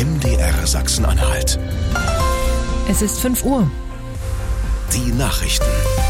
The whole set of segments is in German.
MDR Sachsen-Anhalt. Es ist 5 Uhr. Die Nachrichten.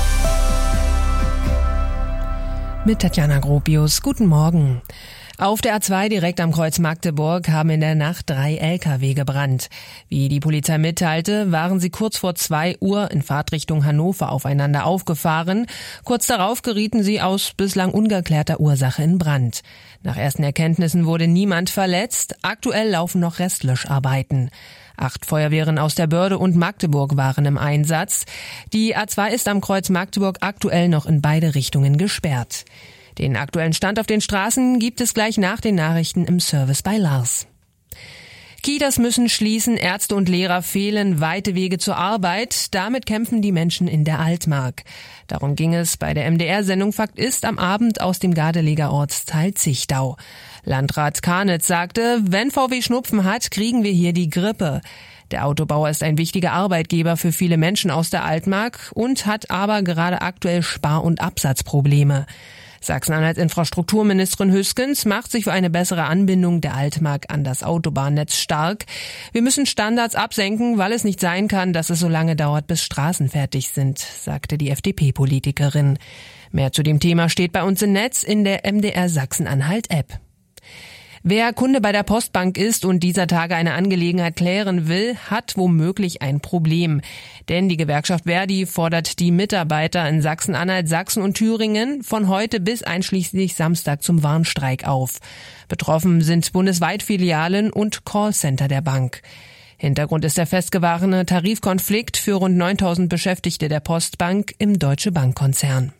Mit Tatjana Gropius. Guten Morgen. Auf der A2 direkt am Kreuz Magdeburg haben in der Nacht 3 Lkw gebrannt. Wie die Polizei mitteilte, waren sie kurz vor 2 Uhr in Fahrtrichtung Hannover aufeinander aufgefahren. Kurz darauf gerieten sie aus bislang ungeklärter Ursache in Brand. Nach ersten Erkenntnissen wurde niemand verletzt. Aktuell laufen noch Restlöscharbeiten. 8 Feuerwehren aus der Börde und Magdeburg waren im Einsatz. Die A2 ist am Kreuz Magdeburg aktuell noch in beide Richtungen gesperrt. Den aktuellen Stand auf den Straßen gibt es gleich nach den Nachrichten im Service bei Lars. Kitas müssen schließen, Ärzte und Lehrer fehlen, weite Wege zur Arbeit. Damit kämpfen die Menschen in der Altmark. Darum ging es bei der MDR-Sendung Fakt ist am Abend aus dem Gardeleger Ortsteil Zichtau. Landrat Karnitz sagte, wenn VW Schnupfen hat, kriegen wir hier die Grippe. Der Autobauer ist ein wichtiger Arbeitgeber für viele Menschen aus der Altmark und hat aber gerade aktuell Spar- und Absatzprobleme. Sachsen-Anhalts Infrastrukturministerin Hüskens macht sich für eine bessere Anbindung der Altmark an das Autobahnnetz stark. Wir müssen Standards absenken, weil es nicht sein kann, dass es so lange dauert, bis Straßen fertig sind, sagte die FDP-Politikerin. Mehr zu dem Thema steht bei uns im Netz in der MDR Sachsen-Anhalt-App. Wer Kunde bei der Postbank ist und dieser Tage eine Angelegenheit klären will, hat womöglich ein Problem. Denn die Gewerkschaft Verdi fordert die Mitarbeiter in Sachsen-Anhalt, Sachsen und Thüringen von heute bis einschließlich Samstag zum Warnstreik auf. Betroffen sind bundesweit Filialen und Callcenter der Bank. Hintergrund ist der festgefahrene Tarifkonflikt für rund 9.000 Beschäftigte der Postbank im Deutsche Bank-Konzern.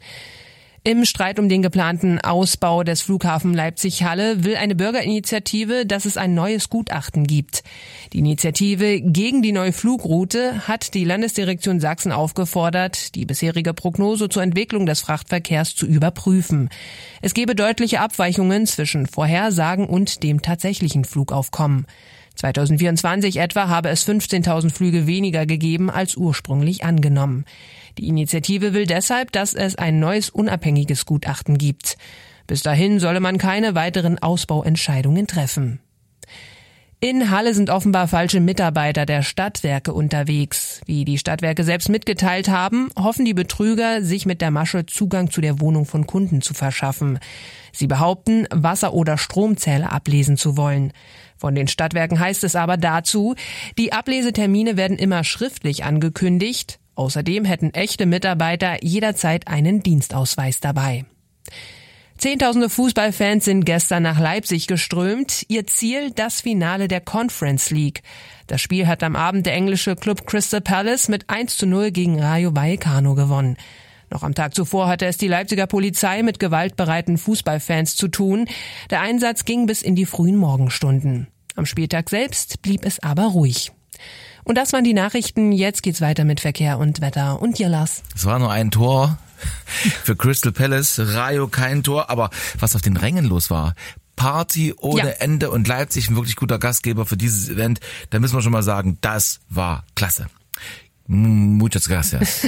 Im Streit um den geplanten Ausbau des Flughafen Leipzig-Halle will eine Bürgerinitiative, dass es ein neues Gutachten gibt. Die Initiative gegen die neue Flugroute hat die Landesdirektion Sachsen aufgefordert, die bisherige Prognose zur Entwicklung des Frachtverkehrs zu überprüfen. Es gebe deutliche Abweichungen zwischen Vorhersagen und dem tatsächlichen Flugaufkommen. 2024 etwa habe es 15.000 Flüge weniger gegeben als ursprünglich angenommen. Die Initiative will deshalb, dass es ein neues unabhängiges Gutachten gibt. Bis dahin solle man keine weiteren Ausbauentscheidungen treffen. In Halle sind offenbar falsche Mitarbeiter der Stadtwerke unterwegs. Wie die Stadtwerke selbst mitgeteilt haben, hoffen die Betrüger, sich mit der Masche Zugang zu der Wohnung von Kunden zu verschaffen. Sie behaupten, Wasser- oder Stromzähler ablesen zu wollen. Von den Stadtwerken heißt es aber dazu, die Ablesetermine werden immer schriftlich angekündigt. Außerdem hätten echte Mitarbeiter jederzeit einen Dienstausweis dabei. Zehntausende Fußballfans sind gestern nach Leipzig geströmt. Ihr Ziel, das Finale der Conference League. Das Spiel hat am Abend der englische Club Crystal Palace mit 1:0 gegen Rayo Vallecano gewonnen. Noch am Tag zuvor hatte es die Leipziger Polizei mit gewaltbereiten Fußballfans zu tun. Der Einsatz ging bis in die frühen Morgenstunden. Am Spieltag selbst blieb es aber ruhig. Und das waren die Nachrichten. Jetzt geht's weiter mit Verkehr und Wetter. Und dir, Lars? Es war nur ein Tor für Crystal Palace, Rayo kein Tor, aber was auf den Rängen los war, Party ohne Ende und Leipzig ein wirklich guter Gastgeber für dieses Event, da müssen wir schon mal sagen, das war klasse. Muchas gracias.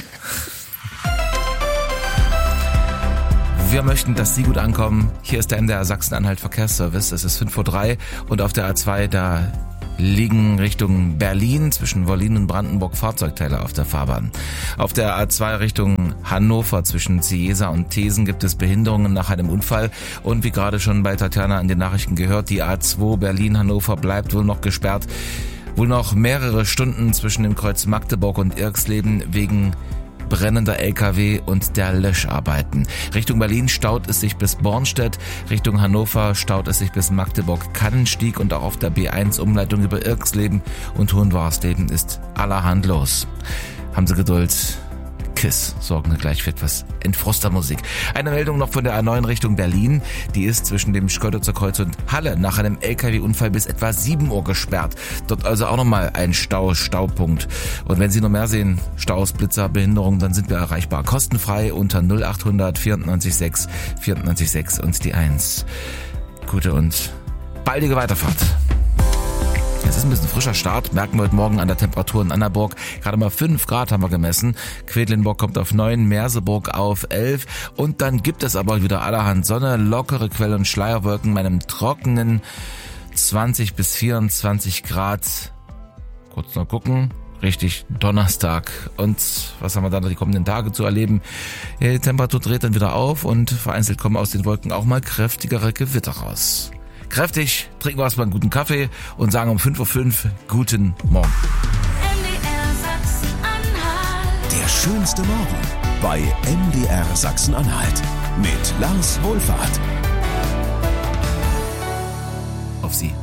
Wir möchten, dass Sie gut ankommen. Hier ist der MDR Sachsen-Anhalt Verkehrsservice. Es ist 5:03 und auf der A2, da liegen Richtung Berlin zwischen Wollin und Brandenburg Fahrzeugteile auf der Fahrbahn. Auf der A2 Richtung Hannover zwischen Cieza und Thesen gibt es Behinderungen nach einem Unfall. Und wie gerade schon bei Tatjana in den Nachrichten gehört, die A2 Berlin-Hannover bleibt wohl noch gesperrt. Wohl noch mehrere Stunden zwischen dem Kreuz Magdeburg und Irxleben wegen brennender LKW und der Löscharbeiten. Richtung Berlin staut es sich bis Bornstedt, Richtung Hannover staut es sich bis Magdeburg-Kannenstieg und auch auf der B1 Umleitung über Irxleben und Hohenwarsleben ist allerhand los. Haben Sie Geduld. Kiss sorgen gleich für etwas Entfrostermusik. Eine Meldung noch von der A9 Richtung Berlin. Die ist zwischen dem Schkeuditzer Kreuz und Halle nach einem LKW-Unfall bis etwa 7 Uhr gesperrt. Dort also auch nochmal ein Staupunkt. Und wenn Sie noch mehr sehen, Staus, Blitzer, Behinderungen, dann sind wir erreichbar. Kostenfrei unter 0800 94 6 94 6 und die 1. Gute und baldige Weiterfahrt. Es ist ein bisschen frischer Start, merken wir heute Morgen an der Temperatur in Annaburg. Gerade mal 5 Grad haben wir gemessen. Quedlinburg kommt auf 9, Merseburg auf 11. Und dann gibt es aber wieder allerhand Sonne, lockere Quellen und Schleierwolken bei einem trockenen 20 bis 24 Grad. Kurz noch gucken. Richtig, Donnerstag. Und was haben wir dann die kommenden Tage zu erleben? Die Temperatur dreht dann wieder auf und vereinzelt kommen aus den Wolken auch mal kräftigere Gewitter raus. Kräftig, trinken wir erstmal einen guten Kaffee und sagen um 5:05 Uhr guten Morgen. MDR Sachsen-Anhalt. Der schönste Morgen bei MDR Sachsen-Anhalt mit Lars Wohlfahrt. Auf Sie.